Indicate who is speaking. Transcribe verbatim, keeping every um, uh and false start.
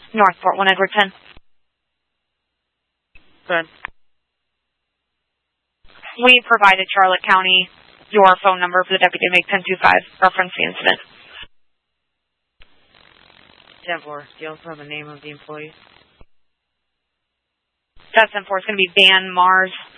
Speaker 1: Northport, one Edward ten.
Speaker 2: Good.
Speaker 1: We provided Charlotte County your phone number for the deputy to make ten two five reference the incident.
Speaker 2: ten four. Do you also have the name of the employee?
Speaker 1: That's ten four. It's going to be Dan Mars.